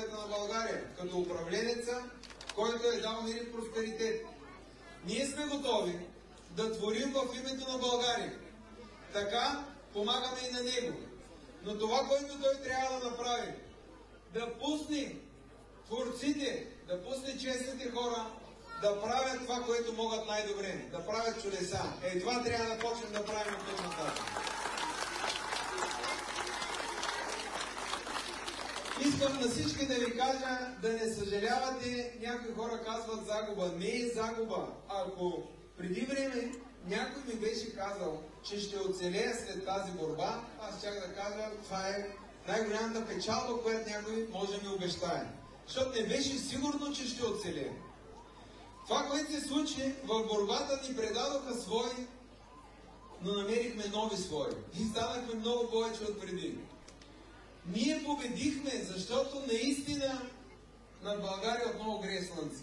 историята на България, като управленеца, който е дал мир и просперитет. Ние сме готови да творим в името на България. Така помагаме и на него. Но това, което той трябва да направи, да пусне творците, да пусне честните хора, да правят това, което могат най-добре, да правят чудеса. Това трябва да почнем да правим от тук нататък. Искам на всички да ви кажа да не съжалявате. Някои хора казват загуба. Не е загуба. Ако преди време някой ми беше казал, че ще оцелея след тази борба, аз чак да кажа, това е най-голямата печалба, която някой може да ми обещае. Защото не беше сигурно, че ще оцелея. Това, което се случи в борбата, ни предадоха свои, но намерихме нови свои. И станахме много повече от преди. Ние победихме, защото наистина над България отново грее слънце.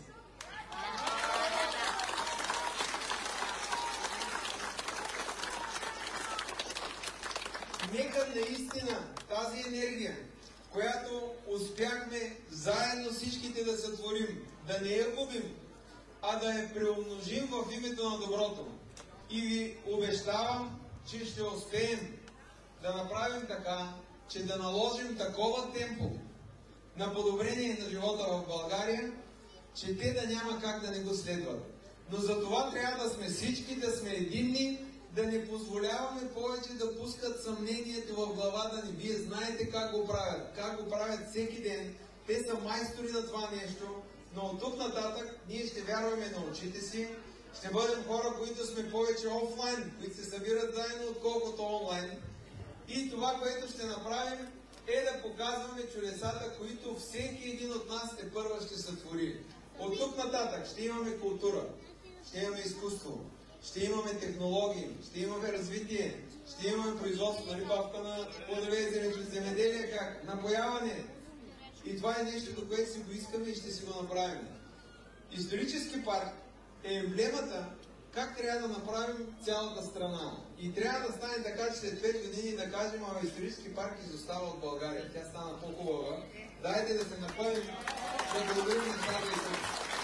Нека наистина тази енергия, която успяхме заедно всичките да сътворим, да не я губим, а да я преумножим в името на доброто. И ви обещавам, че ще успеем да направим така, че да наложим такова темпо на подобрение на живота в България, че те да няма как да не го следват. Но за това трябва да сме всички, да сме единни, да не позволяваме повече да пускат съмнението в главата ни. Вие знаете как го правят всеки ден. Те са майстори на това нещо, но от тук нататък ние ще вярваме на очите си, ще бъдем хора, които сме повече офлайн, които се събират заедно, отколкото онлайн. И това, което ще направим, е да показваме чудесата, които всеки един от нас тепърва ще сътвори. От тук нататък ще имаме култура, ще имаме изкуство, ще имаме технологии, ще имаме развитие, ще имаме производство на рибавка на плодове и земеделие, как напояване. И това е нещото, което си го искаме и ще си го направим. Исторически парк е емблемата как трябва да направим цялата страна. И трябва да стане така, че след 5 години да кажем, исторически парк изостава от България. Тя стана по-хубава. Дайте да се напълним, да благодарим на тази Исус.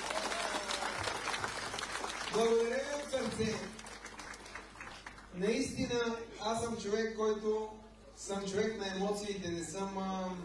Благодаря ви от сърце. Наистина, аз съм човек, който съм човек на емоциите. Не съм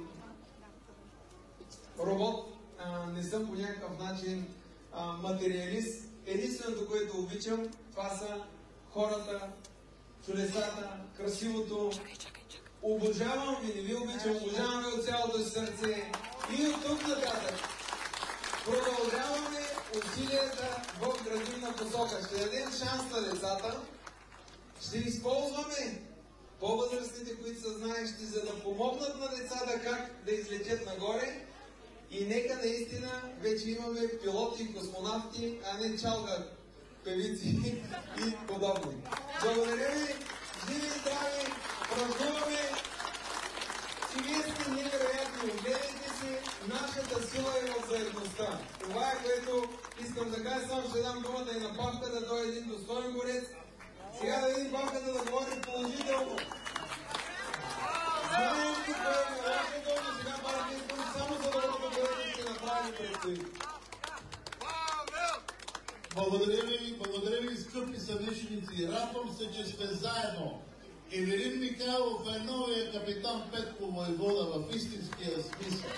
робот, не съм по някакъв начин материалист. Единственото, което обичам, това са хората, чудесата, красивото. Обожавам ви, не ви обичам, обожавам ви от цялото си сърце. И от тук нататък продължаваме усилията в градивна посока. Ще дадем шанс на децата, ще използваме по-възрастните, които са знаещи, за да помогнат на децата как да излетят нагоре. И нека наистина вече имаме пилоти и космонавти, а не чалга певици и подобни. Благодаря ви, живи и здрави, празнуваме. И вие сте невероятни, гледайте си, нашата сила е в заедността. Това е, което искам да кажа, само ще дам думата и на Павката, той е един достоен борец. Сега да видим Павката да говори положително. Знаем ти кое е невероятно, но сега парите искам само за доброто, което ще направим предстои. Благодаря ви, скъпи сънишеници. Радвам се, че сте заедно. Ивелин Михайлов е новия капитан Петко Войвода в истинския смисъл.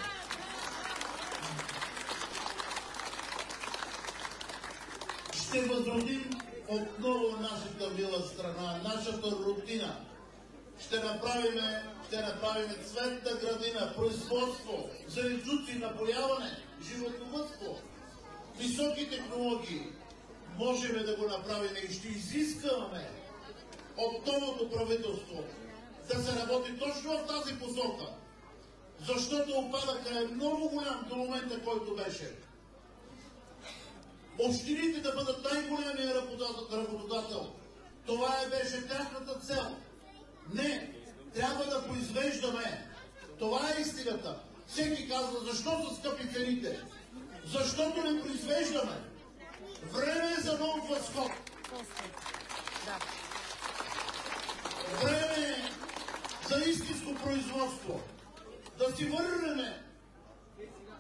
Ще възродим отново нашата мила страна, нашата родина. Ще направим цветна градина, производство, зеленчуци, напояване, животновъдство, високи технологии. Можем да го направим и ще изискаме от новото правителство да се работи точно в тази посока, защото опадъка е много голям до момента, който беше. Общините да бъдат най-големия работодател. Това беше тяхната цел. Не, трябва да произвеждаме. Това е истината. Всеки казва, защо са скъпи цените? Защото не произвеждаме. Време е за нов възход. Време е за истинско производство. Да си върнем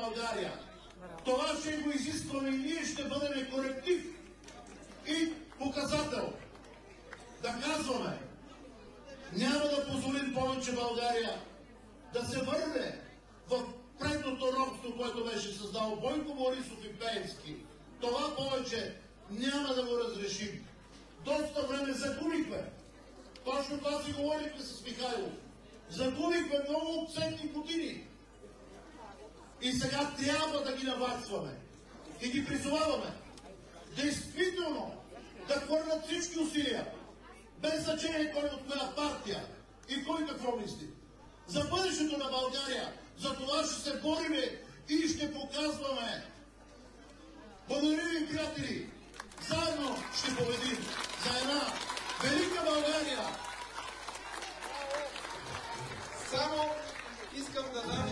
България. Това ще го изискваме и ние ще бъдем коректив и показател. Да казваме, няма да позволим повече България да се върне в предното робство, което беше създал Бойко Борисов и Пеевски. Това повече няма да го разрешим. Доста време загубихме. Точно това си говорихме с Михайлов. Загубихме много ценни години. И сега трябва да ги наваксваме. И ги призоваваме действително да хвърлят всички усилия, без значение кой от коя партия и кой какво мисли. За бъдещето на България, за това ще се бориме и ще показваме. Благодаря ви, приятели! Заедно ще победим за една велика България! Само искам да дам